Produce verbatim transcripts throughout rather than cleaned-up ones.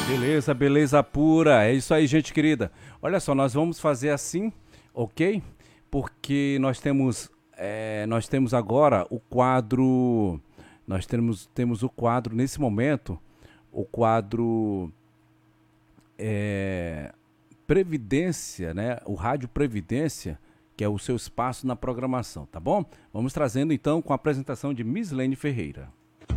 Beleza, beleza pura. É isso aí, gente querida. Olha só, nós vamos fazer assim, ok? Porque nós temos, é, nós temos agora o quadro, nós temos, temos o quadro nesse momento, o quadro é, Previdência, né? O Rádio Previdência, que é o seu espaço na programação, tá bom? Vamos trazendo então com a apresentação de Mislene Ferreira.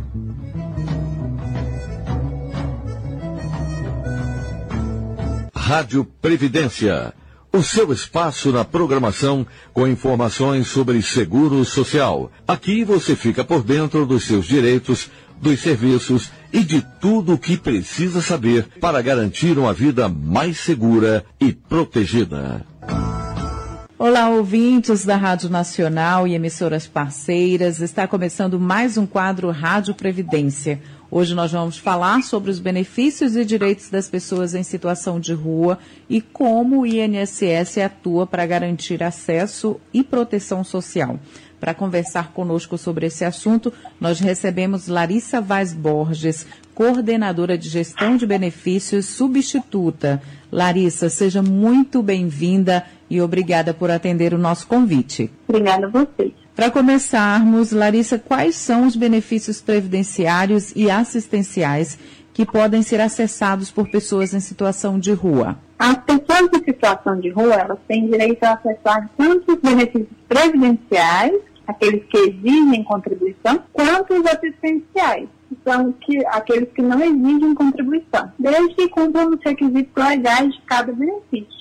Rádio Previdência, o seu espaço na programação com informações sobre seguro social. Aqui você fica por dentro dos seus direitos, dos serviços e de tudo o que precisa saber para garantir uma vida mais segura e protegida. Olá, ouvintes da Rádio Nacional e emissoras parceiras. Está começando mais um quadro Rádio Previdência. Hoje nós vamos falar sobre os benefícios e direitos das pessoas em situação de rua e como o I N S S atua para garantir acesso e proteção social. Para conversar conosco sobre esse assunto, nós recebemos Larissa Vaz Borges, coordenadora de gestão de benefícios substituta. Larissa, seja muito bem-vinda e obrigada por atender o nosso convite. Obrigada a vocês. Para começarmos, Larissa, quais são os benefícios previdenciários e assistenciais que podem ser acessados por pessoas em situação de rua? As pessoas em situação de rua, elas têm direito a acessar tanto os benefícios previdenciais, aqueles que exigem contribuição, quanto os assistenciais, que são que, aqueles que não exigem contribuição, desde que cumpram os requisitos legais de cada benefício.